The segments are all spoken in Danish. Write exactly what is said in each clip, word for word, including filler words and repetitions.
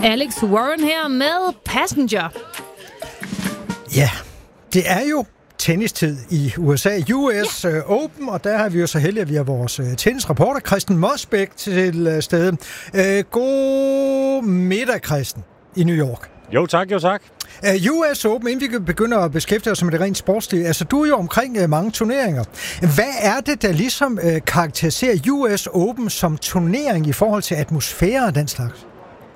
Alex Warren her med Passenger. Ja, det er jo tennistid i U S A, U S ja. Open, og der har vi jo så heldige, at vi har vores tennisreporter, Christian Mosbæk, til stede. Øh, god middag, Christian, i New York. Jo tak, jo tak. Uh, U S Open, inden vi begynder at beskæftige os med det rent sportslige, altså du er jo omkring uh, mange turneringer. Hvad er det, der ligesom uh, karakteriserer U S Open som turnering i forhold til atmosfære og den slags?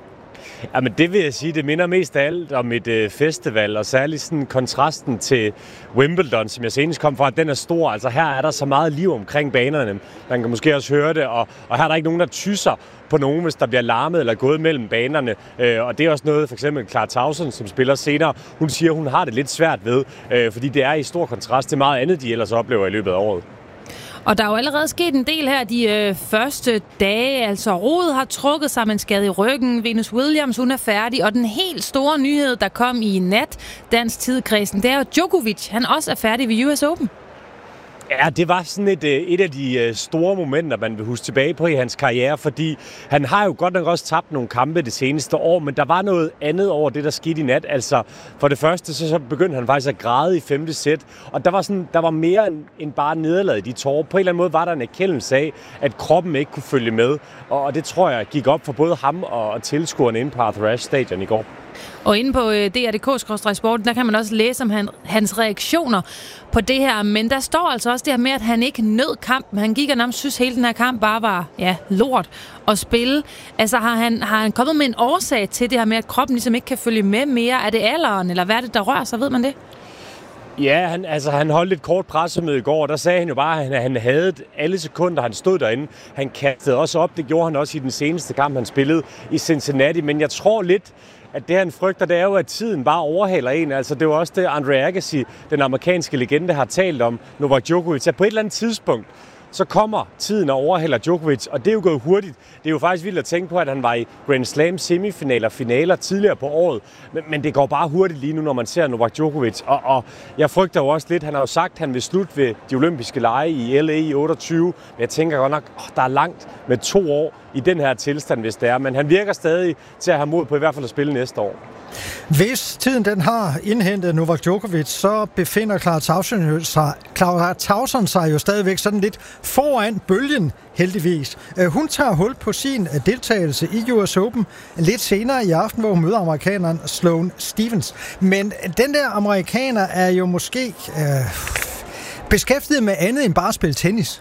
Jamen det vil jeg sige, det minder mest af alt om et øh, festival, og særligt sådan kontrasten til Wimbledon, som jeg senest kom fra, den er stor. Altså her er der så meget liv omkring banerne. Man kan måske også høre det, og, og her er der ikke nogen, der tysser på nogen, hvis der bliver larmet eller gået mellem banerne. Øh, og det er også noget, for eksempel Clara Tauson, som spiller senere, hun siger, hun har det lidt svært ved, øh, fordi det er i stor kontrast til meget andet, de ellers oplever i løbet af året. Og der er jo allerede sket en del her de øh, første dage. Altså Rode har trukket sig med en skade i ryggen. Venus Williams, hun er færdig. Og den helt store nyhed, der kom i nat, dansk tidkredsen, det er jo Djokovic. Han også er færdig ved U S Open. Ja, det var sådan et, et af de store momenter, man vil huske tilbage på i hans karriere, fordi han har jo godt nok også tabt nogle kampe det seneste år, men der var noget andet over det, der skete i nat. Altså, for det første, så, så begyndte han faktisk at græde i femte sæt, og der var, sådan, der var mere end, end bare nederlaget i de tårer. På en eller anden måde var der en erkendelse af, at kroppen ikke kunne følge med, og, og det tror jeg gik op for både ham og, og tilskuerne inde på Arthur Ashe Stadion i går. Og inde på D R punktum d k sport, der kan man også læse om han, hans reaktioner på det her. Men der står altså også det her med, at han ikke nød kampen. Han gik og nærmest synes, hele den her kamp bare var ja, lort at spille. Altså har han, har han kommet med en årsag til det her med, at kroppen ligesom ikke kan følge med mere? Er det alderen, eller hvad er det, der rører sig? Ved man det? Ja, han, altså, han holdt et kort pressemøde i går, og der sagde han jo bare, at han, han havde alle sekunder, han stod derinde. Han kastede også op, det gjorde han også i den seneste kamp, han spillede i Cincinnati. Men jeg tror lidt, at det han frygter, det er jo, at tiden bare overhaler en. Altså, det var også det, Andre Agassi, den amerikanske legende, har talt om Novak Djokovic. At på et eller andet tidspunkt, så kommer tiden og overhaler Djokovic, og det er jo gået hurtigt. Det er jo faktisk vildt at tænke på, at han var i Grand Slam semifinaler, finaler tidligere på året. Men, men det går bare hurtigt lige nu, når man ser Novak Djokovic. Og, og jeg frygter jo også lidt, han har jo sagt, at han vil slutte ved de olympiske lege i L A i otteogtyve. Men jeg tænker godt nok, åh, der er langt med to år i den her tilstand, hvis det er. Men han virker stadig til at have mod på i hvert fald at spille næste år. Hvis tiden den har indhentet Novak Djokovic, så befinder Clara Tauson sig, Clara Tauson sig jo stadigvæk sådan lidt foran bølgen, heldigvis. Hun tager hul på sin deltagelse i U S Open lidt senere i aften, hvor hun møder amerikaneren Sloane Stephens. Men den der amerikaner er jo måske øh, beskæftiget med andet end bare at spille tennis.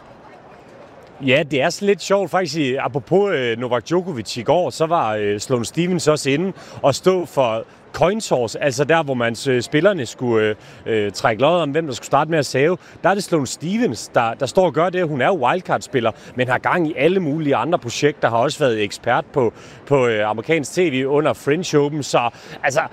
Ja, det er sådan lidt sjovt. Faktisk, apropos øh, Novak Djokovic i går, så var øh, Sloane Stephens også inde og stå for coin toss, altså der, hvor man øh, spillerne skulle øh, øh, trække lod om, hvem der skulle starte med at save. Der er det Sloane Stephens, der, der står og gør det. Hun er jo wildcard-spiller, men har gang i alle mulige andre projekter, har også været ekspert på, på øh, amerikansk tv under French Open. Så altså,